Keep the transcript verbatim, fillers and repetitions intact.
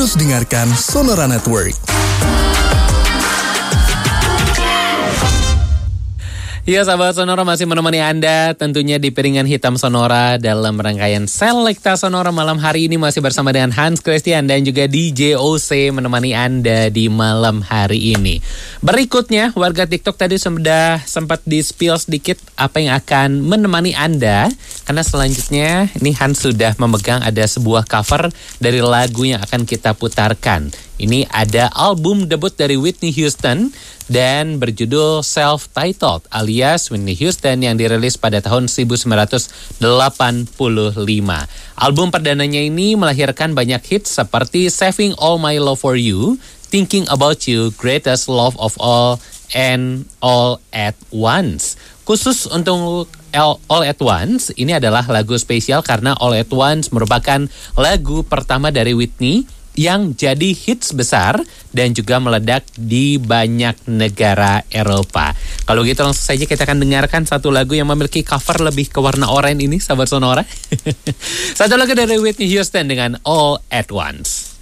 Terus dengarkan Sonora Network. Ya, sahabat Sonora masih menemani Anda tentunya di Piringan Hitam Sonora dalam rangkaian Selekta Sonora malam hari ini masih bersama dengan Hans Christian dan juga D J O C menemani Anda di malam hari ini. Berikutnya, warga TikTok tadi sudah sempat di-spill sedikit apa yang akan menemani Anda karena selanjutnya ini Hans sudah memegang ada sebuah cover dari lagu yang akan kita putarkan. Ini ada album debut dari Whitney Houston dan berjudul Self-Titled alias Whitney Houston yang dirilis pada tahun seribu sembilan ratus delapan puluh lima. Album perdananya ini melahirkan banyak hits seperti Saving All My Love For You, Thinking About You, Greatest Love of All, and All At Once. Khusus untuk All At Once, ini adalah lagu spesial karena All At Once merupakan lagu pertama dari Whitney yang jadi hits besar dan juga meledak di banyak negara Eropa. Kalau gitu langsung saja kita akan dengarkan satu lagu yang memiliki cover lebih ke warna oranye ini, sahabat Sonora. Satu lagu dari Whitney Houston dengan All At Once.